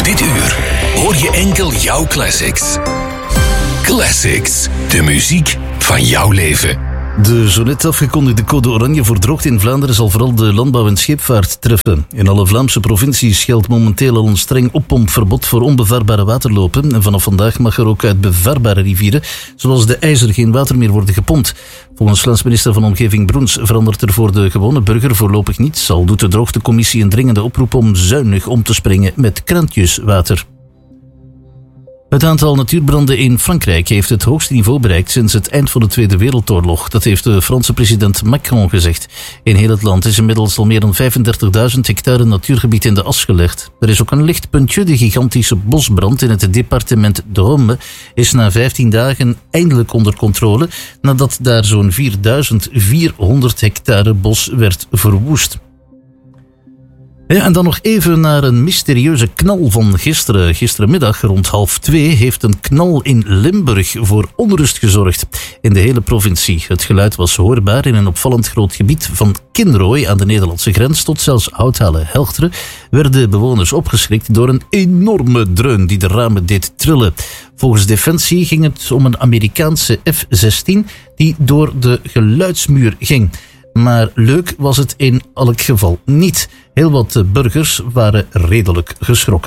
dit uur hoor je enkel jouw classics. Classics, de muziek van jouw leven. De zo net afgekondigde code oranje voor droogte in Vlaanderen zal vooral de landbouw en scheepvaart treffen. In alle Vlaamse provincies geldt momenteel al een streng oppompverbod voor onbevarbare waterlopen. En vanaf vandaag mag er ook uit bevarbare rivieren, zoals de IJzer, geen water meer worden gepompt. Volgens Vlaams minister van Omgeving Broens verandert er voor de gewone burger voorlopig niets. Al doet de droogtecommissie een dringende oproep om zuinig om te springen met krantjeswater. Het aantal natuurbranden in Frankrijk heeft het hoogste niveau bereikt sinds het eind van de Tweede Wereldoorlog. Dat heeft de Franse president Macron gezegd. In heel het land is inmiddels al meer dan 35.000 hectare natuurgebied in de as gelegd. Er is ook een lichtpuntje. De gigantische bosbrand in het departement Drôme is na 15 dagen eindelijk onder controle, nadat daar zo'n 4.400 hectare bos werd verwoest. Ja, en dan nog even naar een mysterieuze knal van gisteren. Gisterenmiddag rond 1:30 heeft een knal in Limburg voor onrust gezorgd in de hele provincie. Het geluid was hoorbaar in een opvallend groot gebied van Kinrooi aan de Nederlandse grens tot zelfs Houthalen-Helchteren werden bewoners opgeschrikt door een enorme dreun die de ramen deed trillen. Volgens Defensie ging het om een Amerikaanse F-16 die door de geluidsmuur ging. Maar leuk was het in elk geval niet. Heel wat burgers waren redelijk geschrokken.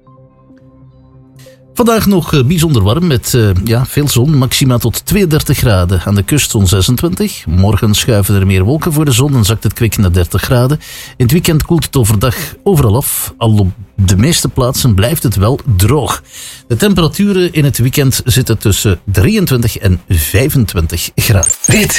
Vandaag nog bijzonder warm met veel zon, maxima tot 32 graden. Aan de kust zo'n 26. Morgen schuiven er meer wolken voor de zon en zakt het kwik naar 30 graden. In het weekend koelt het overdag overal af. Al op de meeste plaatsen blijft het wel droog. De temperaturen in het weekend zitten tussen 23 en 25 graden.